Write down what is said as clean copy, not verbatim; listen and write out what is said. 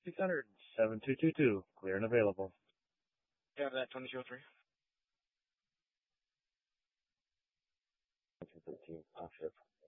600-7222. Clear and available. You have that 2203. 13, off ship.